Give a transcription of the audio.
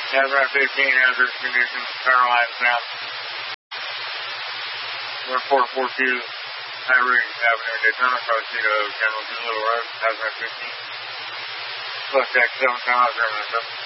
Hazmat 15, hazardous conditions, power lines down. 1442, High Ridge Avenue, Daytona, proceed to General Doolittle Road, hazmat 15. Select X7 miles,